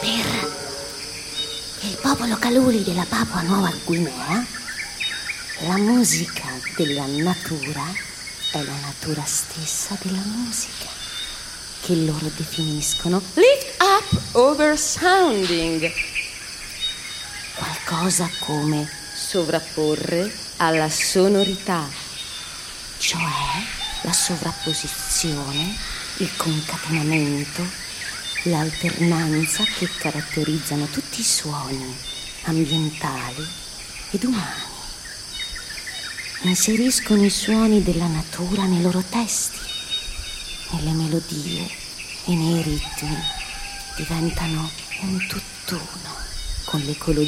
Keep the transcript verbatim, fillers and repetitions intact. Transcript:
Per il popolo Kaluli della Papua Nuova Guinea, la musica della natura è la natura stessa della musica, che loro definiscono lift up over sounding, qualcosa come sovrapporre alla sonorità, cioè la sovrapposizione, il concatenamento, l'alternanza che caratterizzano tutti i suoni ambientali ed umani. Inseriscono i suoni della natura nei loro testi, nelle melodie e nei ritmi, diventano un tutt'uno con l'ecologia